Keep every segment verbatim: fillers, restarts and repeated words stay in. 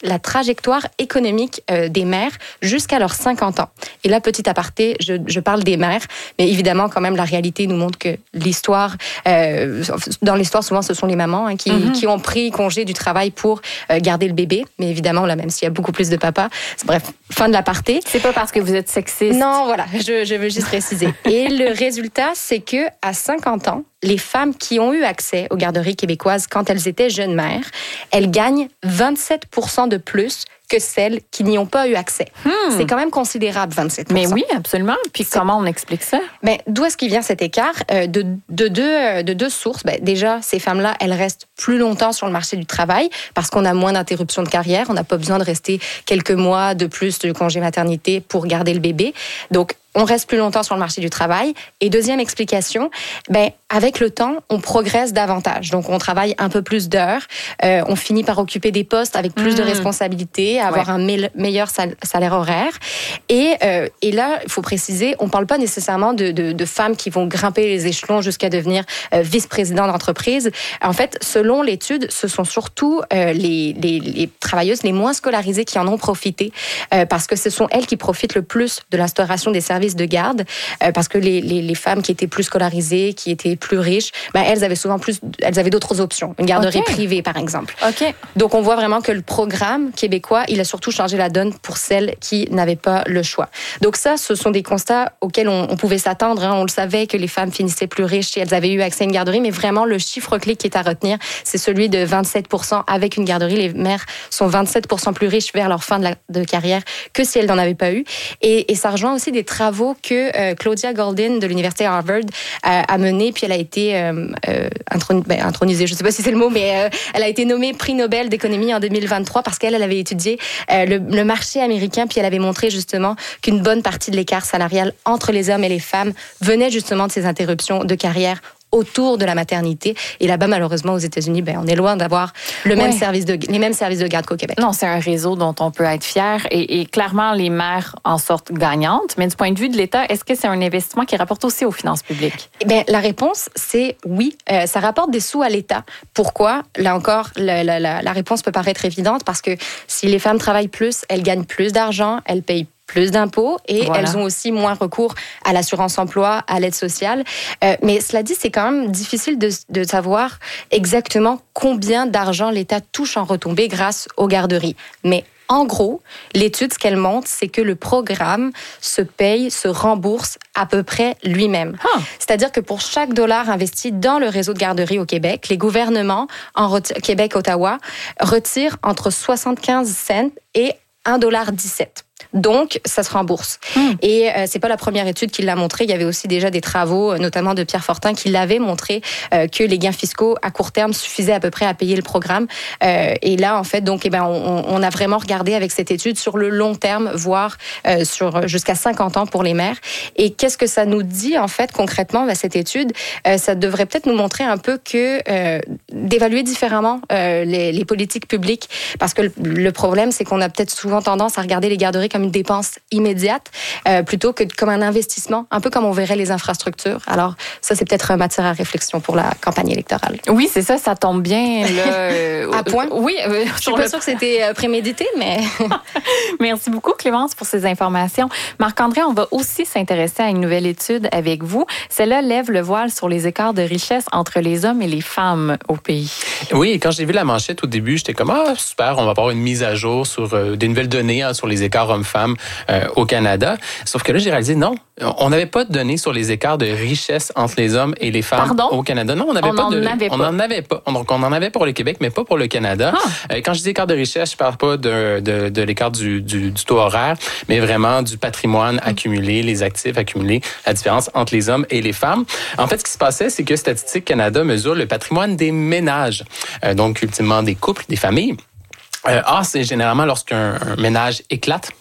la trajectoire économique euh, des mères jusqu'à leurs cinquante ans. Et là, petit aparté, je, je parle des mères, mais évidemment, quand même, la réalité nous montre que l'histoire, euh, dans l'histoire, souvent, ce sont les mamans hein, qui, mm-hmm. qui ont pris congé du travail pour euh, garder le bébé. Mais évidemment, là, même s'il y a beaucoup plus de papas, bref, fin de l'aparté. C'est pas parce que vous êtes sexiste. Non, voilà, je, je veux juste préciser. Et le résultat, c'est que à cinquante ans, les femmes qui ont eu accès aux garderies québécoises quand elles étaient jeunes mères, elles gagnent vingt-sept pour cent de plus que celles qui n'y ont pas eu accès. Hmm. C'est quand même considérable, vingt-sept pour cent. Mais oui, absolument. Puis c'est... comment on explique ça? Ben, d'où est-ce qu'il vient cet écart? Euh, de, de, deux, de deux sources. Ben, déjà, ces femmes-là, elles restent plus longtemps sur le marché du travail parce qu'on a moins d'interruptions de carrière. On n'a pas besoin de rester quelques mois de plus de congé maternité pour garder le bébé. Donc, on reste plus longtemps sur le marché du travail. Et deuxième explication, ben, avec le temps, on progresse davantage. Donc, on travaille un peu plus d'heures. Euh, on finit par occuper des postes avec plus mmh. de responsabilités, avoir ouais. un me- meilleur sal- salaire horaire. Et, euh, et là, il faut préciser, on ne parle pas nécessairement de, de, de femmes qui vont grimper les échelons jusqu'à devenir euh, vice-président d'entreprise. En fait, selon l'étude, ce sont surtout euh, les, les, les travailleuses les moins scolarisées qui en ont profité euh, parce que ce sont elles qui profitent le plus de l'instauration des services de garde euh, parce que les, les, les femmes qui étaient plus scolarisées, qui étaient plus riches, ben, elles avaient souvent plus, elles avaient d'autres options. Une garderie okay. privée, par exemple. Okay. Donc, on voit vraiment que le programme québécois, il a surtout changé la donne pour celles qui n'avaient pas le choix. Donc ça, ce sont des constats auxquels on, on pouvait s'attendre. Hein. On le savait que les femmes finissaient plus riches si elles avaient eu accès à une garderie, mais vraiment, le chiffre clé qui est à retenir, c'est celui de vingt-sept pour cent avec une garderie. Les mères sont vingt-sept pour cent plus riches vers leur fin de, la, de carrière que si elles n'en avaient pas eu. Et, et ça rejoint aussi des travaux que euh, Claudia Goldin de l'Université Harvard a, a mené, puis elle a été euh, euh, intron- ben, intronisée, je ne sais pas si c'est le mot, mais euh, elle a été nommée prix Nobel d'économie en deux mille vingt-trois parce qu'elle elle avait étudié euh, le, le marché américain, puis elle avait montré justement qu'une bonne partie de l'écart salarial entre les hommes et les femmes venait justement de ces interruptions de carrière autour de la maternité. Et là-bas, malheureusement, aux États-Unis, ben, on est loin d'avoir le même ouais. service de, les mêmes services de garde qu'au Québec. Non, c'est un réseau dont on peut être fier et, et clairement, les mères en sortent gagnantes. Mais du point de vue de l'État, est-ce que c'est un investissement qui rapporte aussi aux finances publiques? Eh bien, la réponse, c'est oui. Euh, ça rapporte des sous à l'État. Pourquoi? Là encore, la, la, la, la réponse peut paraître évidente parce que si les femmes travaillent plus, elles gagnent plus d'argent, elles payent plus d'impôts et voilà. elles ont aussi moins recours à l'assurance emploi, à l'aide sociale. Euh, mais cela dit, c'est quand même difficile de, de savoir exactement combien d'argent l'État touche en retombées grâce aux garderies. Mais en gros, l'étude, ce qu'elle montre, c'est que le programme se paye, se rembourse à peu près lui-même. Ah. C'est-à-dire que pour chaque dollar investi dans le réseau de garderies au Québec, les gouvernements, en ret- Québec, Ottawa, retirent entre soixante-quinze cents et un dollar dix-sept. Donc, ça se rembourse. Mmh. Et euh, c'est pas la première étude qui l'a montré. Il y avait aussi déjà des travaux, notamment de Pierre Fortin, qui l'avaient montré euh, que les gains fiscaux à court terme suffisaient à peu près à payer le programme. Euh, et là, en fait, donc, eh ben, on, on a vraiment regardé avec cette étude sur le long terme, voire euh, sur jusqu'à cinquante ans pour les mères. Et qu'est-ce que ça nous dit, en fait, concrètement, ben, cette étude? Euh, ça devrait peut-être nous montrer un peu que euh, d'évaluer différemment euh, les, les politiques publiques, parce que le, le problème, c'est qu'on a peut-être souvent tendance à regarder les garderies comme une dépense immédiate euh, plutôt que comme un investissement, un peu comme on verrait les infrastructures. Alors, ça, c'est peut-être matière à réflexion pour la campagne électorale. Oui, c'est ça, ça tombe bien. Là, à point? Oui. Euh, je suis pas le... sûre que c'était prémédité, mais... Merci beaucoup, Clémence, pour ces informations. Marc-André, on va aussi s'intéresser à une nouvelle étude avec vous. Celle-là lève le voile sur les écarts de richesse entre les hommes et les femmes au pays. Oui, et quand j'ai vu la manchette au début, j'étais comme, ah, super, on va avoir une mise à jour sur euh, des nouvelles données hein, sur les écarts hommes-femmes euh, au Canada. Sauf que là, j'ai réalisé, non, on n'avait pas de données sur les écarts de richesse entre les hommes et les femmes Pardon? Au Canada. Non, on n'avait on pas en de... avait on pas. n'en avait pas. Donc, on en avait pour le Québec, mais pas pour le Canada. Ah. Euh, quand je dis écart de richesse, je parle pas de, de, de l'écart du, du, du taux horaire, mais vraiment du patrimoine mmh. accumulé, les actifs accumulés, la différence entre les hommes et les femmes. En fait, ce qui se passait, c'est que Statistique Canada mesure le patrimoine des ménages, euh, donc ultimement des couples, des familles. Euh, ah, c'est généralement lorsqu'un un ménage éclate,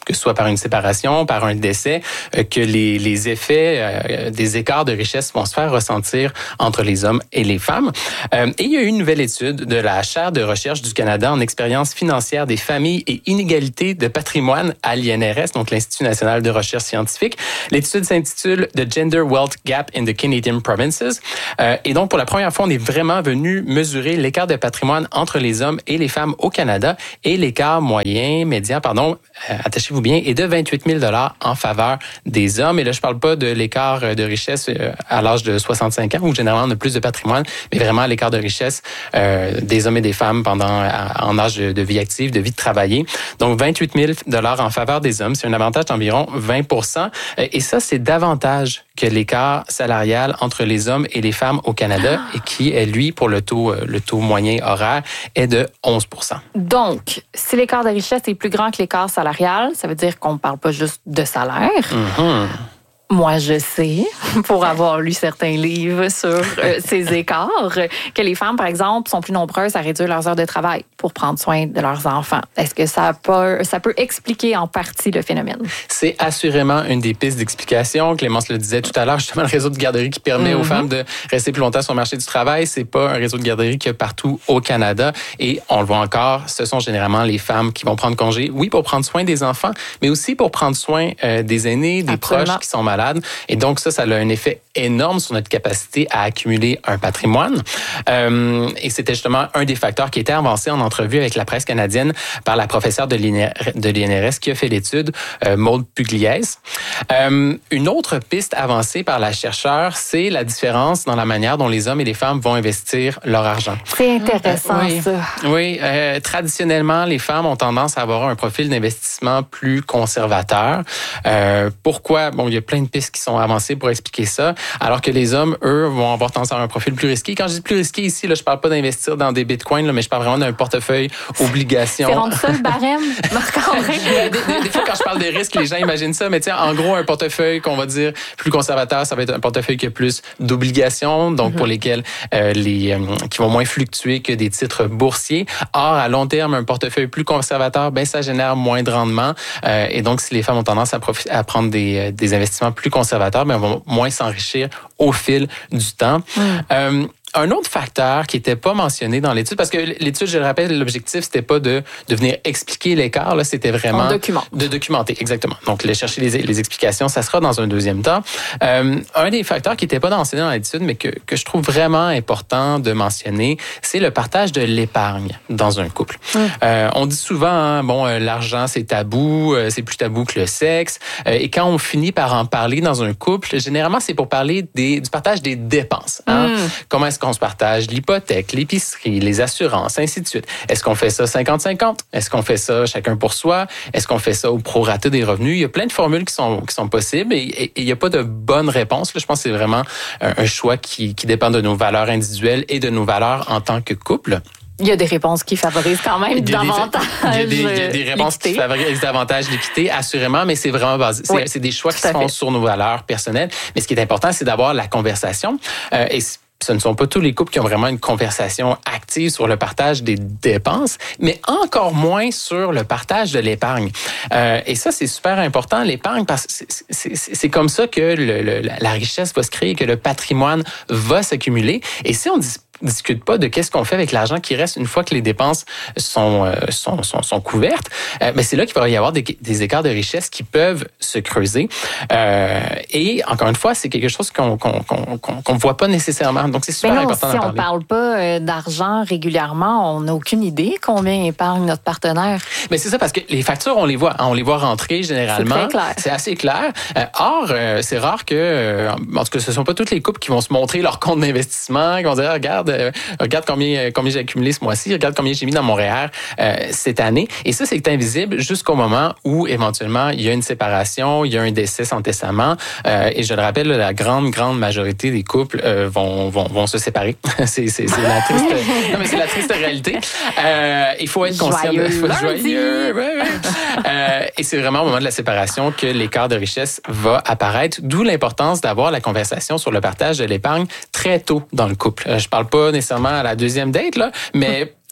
que ce soit par une séparation, par un décès, euh, que les, les effets euh, des écarts de richesse vont se faire ressentir entre les hommes et les femmes. Euh, et il y a eu une nouvelle étude de la chaire de recherche du Canada en expérience financière des familles et inégalités de patrimoine à l'I N R S, donc l'Institut national de recherche scientifique. L'étude s'intitule The Gender Wealth Gap in the Canadian Provinces. Euh, et donc, pour la première fois, on est vraiment venu mesurer l'écart de patrimoine entre les hommes et les femmes au Canada. Et l'écart moyen, médian, pardon, euh, attachez-vous bien, est de vingt-huit mille dollars en faveur des hommes. Et là, je parle pas de l'écart de richesse euh, à l'âge de soixante-cinq ans, où généralement on a plus de patrimoine, mais vraiment l'écart de richesse euh, des hommes et des femmes pendant en âge de, de vie active, de vie de travailler. Donc, vingt-huit mille dollars en faveur des hommes, c'est un avantage d'environ vingt pour cent. Et ça, c'est davantage que l'écart salarial entre les hommes et les femmes au Canada, et qui est, lui, pour le taux, le taux moyen horaire, est de onze pour cent. Donc, si l'écart de richesse est plus grand que l'écart salarial, ça veut dire qu'on ne parle pas juste de salaire. Mm-hmm. Moi, je sais, pour avoir lu certains livres sur euh, ces écarts, que les femmes, par exemple, sont plus nombreuses à réduire leurs heures de travail pour prendre soin de leurs enfants. Est-ce que ça peut, ça peut expliquer en partie le phénomène? C'est assurément une des pistes d'explication. Clémence le disait tout à l'heure, justement, le réseau de garderie qui permet mm-hmm. aux femmes de rester plus longtemps sur le marché du travail, c'est pas un réseau de garderie qu'il y a partout au Canada. Et on le voit encore, ce sont généralement les femmes qui vont prendre congé, oui, pour prendre soin des enfants, mais aussi pour prendre soin euh, des aînés, des Absolument. proches qui sont malades. Et donc, ça, ça a un effet énorme sur notre capacité à accumuler un patrimoine. Euh, et c'était justement un des facteurs qui était avancé en entrevue avec la presse canadienne par la professeure de l'I N R S qui a fait l'étude, euh, Maude Pugliese. Euh, une autre piste avancée par la chercheure, c'est la différence dans la manière dont les hommes et les femmes vont investir leur argent. C'est intéressant, euh, oui. ça. Oui, euh, traditionnellement, les femmes ont tendance à avoir un profil d'investissement plus conservateur. Euh, pourquoi? Bon, il y a plein de pistes qui sont avancées pour expliquer ça, alors que les hommes, eux, vont avoir tendance à avoir un profil plus risqué. Quand je dis plus risqué ici, là, je parle pas d'investir dans des bitcoins, là, mais je parle vraiment d'un portefeuille obligations. C'est rendu ça le barème, Marc-André? des, des, des fois, quand je parle de risque, les gens imaginent ça, mais tu sais, en gros, un portefeuille qu'on va dire plus conservateur, ça va être un portefeuille qui a plus d'obligations, donc mm-hmm. pour lesquels euh, les euh, qui vont moins fluctuer que des titres boursiers. Or, à long terme, un portefeuille plus conservateur, ben ça génère moins de rendement. Euh, et donc, si les femmes ont tendance à, profi- à prendre des, des investissements plus conservateurs, ben, elles vont moins s'enrichir au fil du temps. Mm. Euh, Un autre facteur qui n'était pas mentionné dans l'étude, parce que l'étude, je le rappelle, l'objectif, c'était pas de, de venir expliquer l'écart, là, c'était vraiment de documenter, exactement. Donc, aller chercher les, les explications, ça sera dans un deuxième temps. Euh, un des facteurs qui n'était pas mentionné dans l'étude, mais que, que je trouve vraiment important de mentionner, c'est le partage de l'épargne dans un couple. Mmh. Euh, on dit souvent, hein, bon, euh, l'argent, c'est tabou, euh, c'est plus tabou que le sexe. Euh, et quand on finit par en parler dans un couple, généralement, c'est pour parler des, du partage des dépenses. Hein? Mmh. Comment est-ce qu'on se partage l'hypothèque, l'épicerie, les assurances, ainsi de suite. Est-ce qu'on fait ça cinquante cinquante? Est-ce qu'on fait ça chacun pour soi? Est-ce qu'on fait ça au prorata des revenus? Il y a plein de formules qui sont, qui sont possibles et, et, et il n'y a pas de bonne réponse. Là, je pense que c'est vraiment un, un choix qui, qui dépend de nos valeurs individuelles et de nos valeurs en tant que couple. Il y a des réponses qui favorisent quand même il davantage Il y a des, il y a des réponses l'équité. qui favorisent davantage l'équité, assurément, mais c'est vraiment basé. C'est, oui, c'est des choix qui se font sur nos valeurs personnelles. Mais ce qui est important, c'est d'avoir la conversation. Euh, et ce ne sont pas tous les couples qui ont vraiment une conversation active sur le partage des dépenses, mais encore moins sur le partage de l'épargne. Euh, et ça, c'est super important, l'épargne, parce que c'est, c'est, c'est comme ça que le, le, la richesse va se créer, que le patrimoine va s'accumuler. Et si on dit discute pas de qu'est-ce qu'on fait avec l'argent qui reste une fois que les dépenses sont euh, sont, sont, sont couvertes, euh, mais c'est là qu'il va y avoir des, des écarts de richesse qui peuvent se creuser. Euh, et encore une fois, c'est quelque chose qu'on qu'on qu'on qu'on voit pas nécessairement. Donc c'est super mais non, important si d'en on parler. parle pas euh, d'argent régulièrement, on n'a aucune idée combien épargne notre partenaire. Mais c'est ça, parce que les factures, on les voit, on les voit rentrer généralement. C'est très clair. C'est assez clair. Euh, or, euh, c'est rare que, euh, en tout cas, ce sont pas tous les couples qui vont se montrer leur compte d'investissement, qui vont dire, regarde, euh, regarde combien, combien j'ai accumulé ce mois-ci, regarde combien j'ai mis dans mon R E E R euh, cette année. Et ça, c'est invisible jusqu'au moment où, éventuellement, il y a une séparation, il y a un décès sans testament. Euh, et je le rappelle, la grande, grande majorité des couples euh, vont, vont, vont se séparer. c'est, c'est, c'est la triste, non, mais c'est la triste réalité. Euh, il faut être conscient joyeux de... Faut être joyeux. Ouais, ouais. euh, et c'est vraiment au moment de la séparation que l'écart de richesse va apparaître, d'où l'importance d'avoir la conversation sur le partage de l'épargne très tôt dans le couple. Euh, je parle pas nécessairement à la deuxième date, là, mais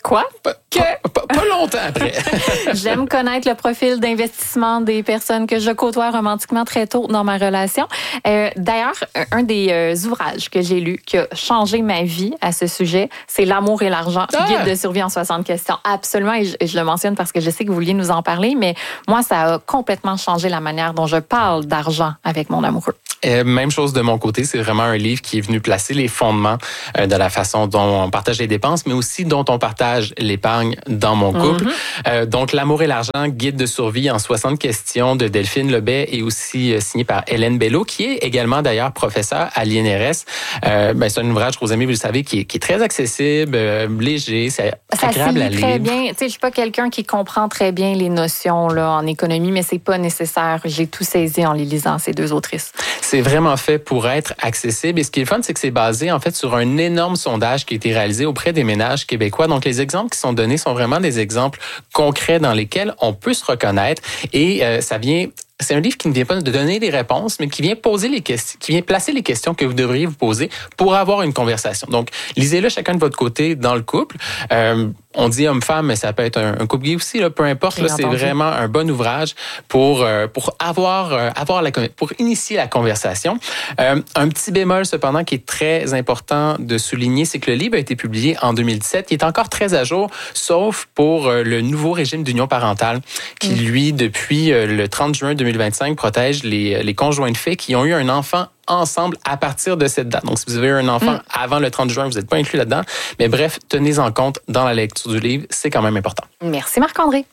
Quoi? Pas, que... pas, pas, pas longtemps après. J'aime connaître le profil d'investissement des personnes que je côtoie romantiquement très tôt dans ma relation. Euh, d'ailleurs, un des euh, ouvrages que j'ai lu qui a changé ma vie à ce sujet, c'est L'amour et l'argent, ah! Guide de survie en soixante questions. Absolument, et je, je le mentionne parce que je sais que vous vouliez nous en parler, mais moi, ça a complètement changé la manière dont je parle d'argent avec mon amoureux. Euh, même chose de mon côté, c'est vraiment un livre qui est venu placer les fondements euh, de la façon dont on partage les dépenses, mais aussi dont on partage l'épargne dans mon couple. Mm-hmm. Euh, donc, L'amour et l'argent, guide de survie en soixante questions de Delphine Lebet est aussi euh, signé par Hélène Bello, qui est également d'ailleurs professeure à l'I N R S. Euh, ben, c'est un ouvrage, Rosamie, vous le savez, qui est, qui est très accessible, euh, léger, c'est ça agréable à lire. Très bien. Tu sais, je suis pas quelqu'un qui comprend très bien les notions là en économie, mais c'est pas nécessaire. J'ai tout saisi en les lisant, ces deux autrices. C'est vraiment fait pour être accessible. Et ce qui est le fun, c'est que c'est basé en fait sur un énorme sondage qui a été réalisé auprès des ménages québécois. Donc, les exemples qui sont donnés sont vraiment des exemples concrets dans lesquels on peut se reconnaître. Et euh, ça vient... C'est un livre qui ne vient pas de donner des réponses, mais qui vient poser les questions, qui vient placer les questions que vous devriez vous poser pour avoir une conversation. Donc, lisez-le chacun de votre côté dans le couple. Euh, on dit homme-femme, mais ça peut être un, un couple gay aussi, là, peu importe. Là, c'est vraiment un bon ouvrage pour euh, pour avoir euh, avoir la pour initier la conversation. Euh, un petit bémol cependant qui est très important de souligner, c'est que le livre a été publié en deux mille dix-sept. Il est encore très à jour, sauf pour euh, le nouveau régime d'union parentale, qui lui, depuis euh, le trente juin deux mille vingt-cinq, protège les les conjoints de fait qui ont eu un enfant ensemble à partir de cette date. Donc, si vous avez un enfant mm. avant le trente juin, vous n'êtes pas inclus là-dedans. Mais bref, tenez en compte dans la lecture du livre, c'est quand même important. Merci Marc-André.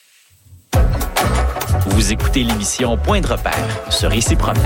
Vous écoutez l'émission Point de repère sur Ici Première.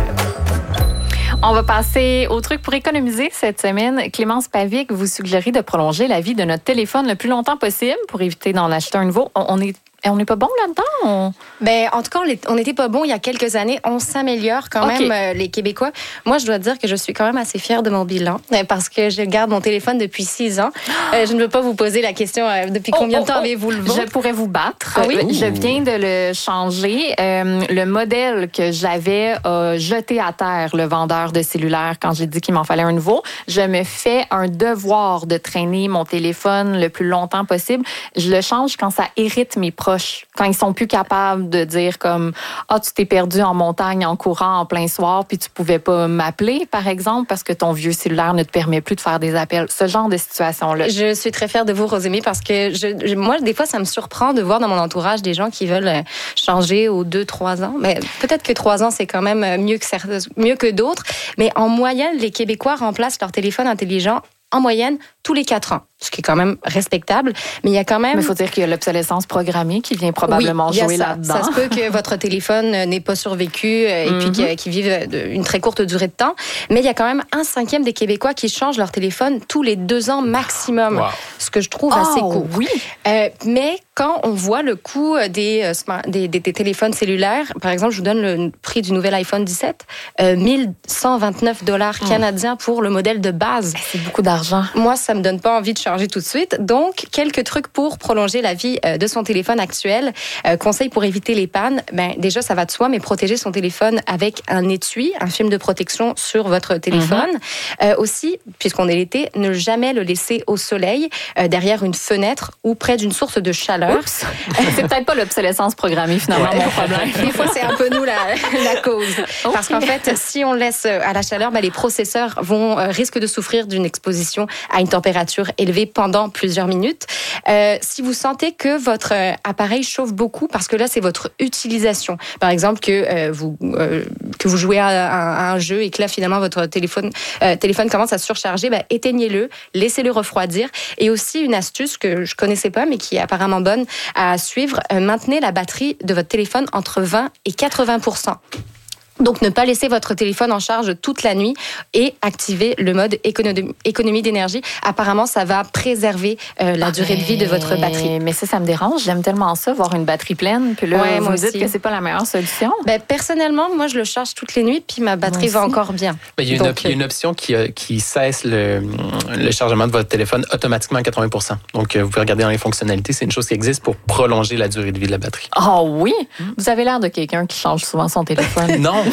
On va passer au truc pour économiser cette semaine. Clémence Pavic, vous suggérez de prolonger la vie de notre téléphone le plus longtemps possible pour éviter d'en acheter un nouveau. On est On n'est pas bon là-dedans? On... Ben, en tout cas, on n'était pas bon il y a quelques années. On s'améliore quand okay. même, euh, les Québécois. Moi, je dois dire que je suis quand même assez fière de mon bilan parce que je garde mon téléphone depuis six ans. Euh, je ne veux pas vous poser la question euh, depuis oh, combien oh, de temps oh. avez-vous le vôtre? Je pourrais vous battre. Ah oui? Je viens de le changer. Euh, le modèle que j'avais a jeté à terre le vendeur de cellulaire quand j'ai dit qu'il m'en fallait un nouveau. Je me fais un devoir de traîner mon téléphone le plus longtemps possible. Je le change quand ça irrite mes proches. Quand ils sont plus capables de dire comme ah, tu t'es perdu en montagne en courant en plein soir puis tu pouvais pas m'appeler par exemple parce que ton vieux cellulaire ne te permet plus de faire des appels, ce genre de situation là. Je suis très fière de vous Rosémie parce que je, je, moi des fois ça me surprend de voir dans mon entourage des gens qui veulent changer aux deux trois ans, mais peut-être que trois ans c'est quand même mieux que certains, mieux que d'autres, mais en moyenne les Québécois remplacent leur téléphone intelligent en moyenne tous les quatre ans, ce qui est quand même respectable. Mais il y a quand même... Mais il faut dire qu'il y a l'obsolescence programmée qui vient probablement oui, jouer ça. là-dedans. Ça se peut que votre téléphone n'ait pas survécu et mm-hmm. puis qu'il vive une très courte durée de temps. Mais il y a quand même un cinquième des Québécois qui changent leur téléphone tous les deux ans maximum, wow. ce que je trouve oh, assez court. Oui. Euh, mais quand on voit le coût des, des, des, des téléphones cellulaires, par exemple, je vous donne le prix du nouvel iPhone dix-sept, euh, mille cent vingt-neuf dollars mm. canadiens pour le modèle de base. C'est beaucoup d'argent. Moi, ça me donne pas envie de changer tout de suite. Donc, quelques trucs pour prolonger la vie de son téléphone actuel. Euh, conseils pour éviter les pannes. Ben, déjà, ça va de soi, mais protéger son téléphone avec un étui, un film de protection sur votre téléphone. Mm-hmm. Euh, aussi, puisqu'on est l'été, ne jamais le laisser au soleil, euh, derrière une fenêtre ou près d'une source de chaleur. Oups. C'est peut-être pas l'obsolescence programmée, finalement, ouais. mon problème. Des fois, c'est un peu nous la, la cause. Okay. Parce qu'en fait, si on laisse à la chaleur, ben, les processeurs vont, euh, risquent de souffrir d'une exposition à une température élevée pendant plusieurs minutes. Euh, si vous sentez que votre euh, appareil chauffe beaucoup, parce que là, c'est votre utilisation. Par exemple, que, euh, vous, euh, que vous jouez à, à, à un jeu et que là, finalement, votre téléphone, euh, téléphone commence à se surcharger, ben, éteignez-le, laissez-le refroidir. Et aussi, une astuce que je connaissais pas, mais qui est apparemment bonne à suivre, euh, maintenez la batterie de votre téléphone entre vingt et quatre-vingts pour cent. Donc, ne pas laisser votre téléphone en charge toute la nuit et activer le mode économie, économie d'énergie. Apparemment, ça va préserver euh, la ah durée mais... de vie de votre batterie. Mais ça, ça me dérange. J'aime tellement ça, voir une batterie pleine. Puis là, ouais, vous me dites que c'est pas la meilleure solution. Ben, personnellement, moi, je le charge toutes les nuits, puis ma batterie va encore bien. Ben, il y a une, Donc, op- il y a une option qui, euh, qui cesse le, le chargement de votre téléphone automatiquement à quatre-vingts pour cent. Donc, euh, vous pouvez regarder dans les fonctionnalités. C'est une chose qui existe pour prolonger la durée de vie de la batterie. Oh oui? Mm. Vous avez l'air de quelqu'un qui change souvent son téléphone. Non.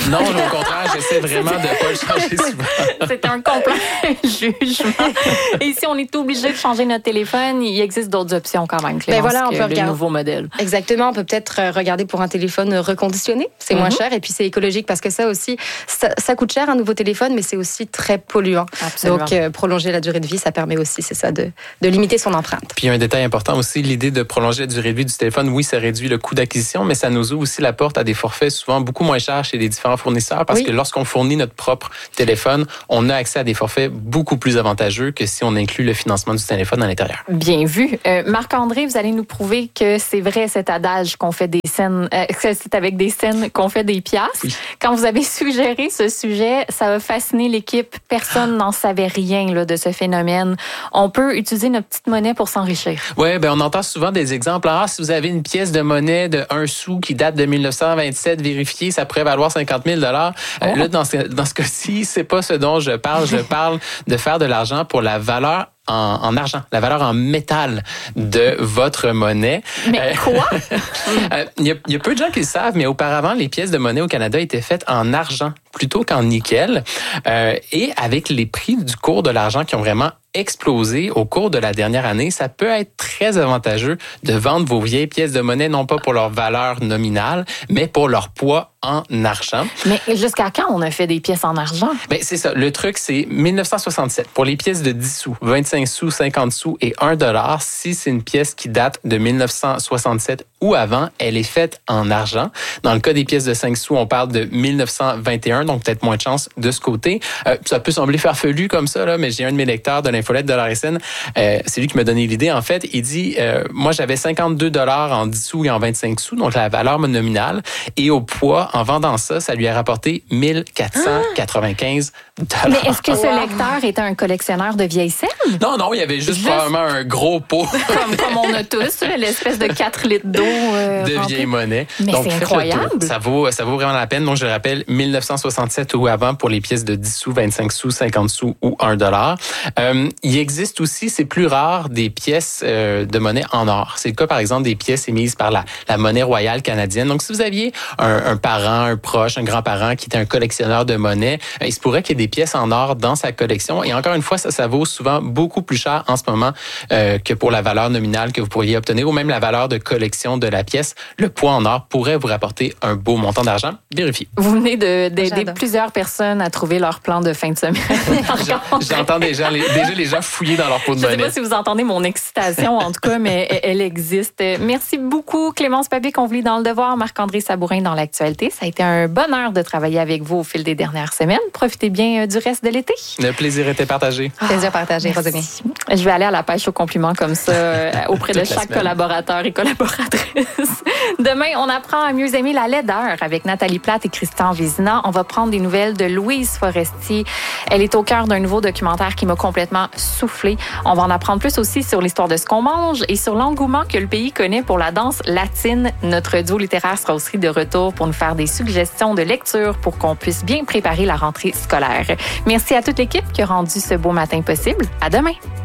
Non, au contraire, j'essaie vraiment de ne pas le changer souvent. C'est un complet jugement. Et si on est obligé de changer notre téléphone, il existe d'autres options quand même, Clémence, ben voilà, on peut regarder le nouveau modèle. Exactement, on peut peut-être regarder pour un téléphone reconditionné. C'est mm-hmm. moins cher et puis c'est écologique parce que ça aussi, ça, ça coûte cher un nouveau téléphone, mais c'est aussi très polluant. Absolument. Donc, euh, prolonger la durée de vie, ça permet aussi, c'est ça, de, de limiter son empreinte. Puis un détail important aussi, l'idée de prolonger la durée de vie du téléphone, oui, ça réduit le coût d'acquisition, mais ça nous ouvre aussi la porte à des forfaits souvent beaucoup moins chers chez les différents fournisseurs parce oui. que lorsqu'on fournit notre propre téléphone, on a accès à des forfaits beaucoup plus avantageux que si on inclut le financement du téléphone à l'intérieur. Bien vu. Euh, Marc-André, vous allez nous prouver que c'est vrai cet adage qu'on fait des scènes, euh, que c'est avec des scènes qu'on fait des piastres. Oui. Quand vous avez suggéré ce sujet, ça a fasciné l'équipe. Personne n'en savait rien là, de ce phénomène. On peut utiliser notre petite monnaie pour s'enrichir. Oui, ben on entend souvent des exemples. Ah, si vous avez une pièce de monnaie de un sou qui date de dix-neuf cent vingt-sept, vérifiée, ça pourrait valoir cinquante mille dollars. Oh. Euh, là, dans ce, dans ce cas-ci, c'est pas ce dont je parle. Je parle de faire de l'argent pour la valeur En, en argent, la valeur en métal de votre monnaie. Mais quoi? Il y, y a peu de gens qui le savent, mais auparavant, les pièces de monnaie au Canada étaient faites en argent plutôt qu'en nickel. Euh, et avec les prix du cours de l'argent qui ont vraiment explosé au cours de la dernière année, ça peut être très avantageux de vendre vos vieilles pièces de monnaie, non pas pour leur valeur nominale, mais pour leur poids en argent. Mais jusqu'à quand on a fait des pièces en argent? Ben, c'est ça. Le truc, c'est dix-neuf cent soixante-sept. Pour les pièces de dix sous, vingt-cinq sous, cinquante sous et un dollar, si c'est une pièce qui date de dix-neuf cent soixante-sept ou avant, elle est faite en argent. Dans le cas des pièces de cinq sous, on parle de dix-neuf cent vingt et un, donc peut-être moins de chance de ce côté. Euh, ça peut sembler farfelu comme ça, là, mais j'ai un de mes lecteurs de l'infolette de l'R S N, euh, c'est lui qui m'a donné l'idée. En fait, il dit, euh, moi, j'avais cinquante-deux dollars en dix sous et en vingt-cinq sous, donc la valeur nominale, et au poids, en vendant ça, ça lui a rapporté mille quatre cent quatre-vingt-quinze dollars. Mais est-ce que ce wow. lecteur était un collectionneur de vieilles scènes? Non, non, il y avait juste, juste... probablement un gros pot. comme, comme on a tous, l'espèce de quatre litres d'eau. Euh, de vieille monnaie. Mais donc, c'est incroyable. Ça vaut, ça vaut vraiment la peine. Donc, je le rappelle, dix-neuf cent soixante-sept ou avant pour les pièces de dix sous, vingt-cinq sous, cinquante sous ou un dollar. Euh, il existe aussi, c'est plus rare, des pièces euh, de monnaie en or. C'est le cas, par exemple, des pièces émises par la, la monnaie royale canadienne. Donc, si vous aviez un, un parent, un proche, un grand-parent qui était un collectionneur de monnaie, euh, il se pourrait qu'il y ait des pièces en or dans sa collection. Et encore une fois, ça, ça vaut souvent beaucoup plus cher en ce moment euh, que pour la valeur nominale que vous pourriez obtenir ou même la valeur de collection de la pièce. Le poids en or pourrait vous rapporter un beau montant d'argent. Vérifiez. Vous venez de, d'aider J'adore. plusieurs personnes à trouver leur plan de fin de semaine. J'entends déjà les, déjà les gens fouiller dans leur pot de Je monnaie. Je ne sais pas si vous entendez mon excitation, en tout cas, mais elle existe. Merci beaucoup, Clémence Papé-Convely dans Le Devoir, Marc-André Sabourin dans l'actualité. Ça a été un bonheur de travailler avec vous au fil des dernières semaines. Profitez bien du reste de l'été. Le plaisir était partagé. Ah, plaisir partagé, Rosemary. Je vais aller à la pêche aux compliments comme ça auprès de chaque collaborateur et collaboratrice. Demain, on apprend à mieux aimer la laideur avec Nathalie Plate et Christian Vézina. On va prendre des nouvelles de Louise Forestier. Elle est au cœur d'un nouveau documentaire qui m'a complètement soufflé. On va en apprendre plus aussi sur l'histoire de ce qu'on mange et sur l'engouement que le pays connaît pour la danse latine. Notre duo littéraire sera aussi de retour pour nous faire des suggestions de lecture pour qu'on puisse bien préparer la rentrée scolaire. Merci à toute l'équipe qui a rendu ce beau matin possible. À demain.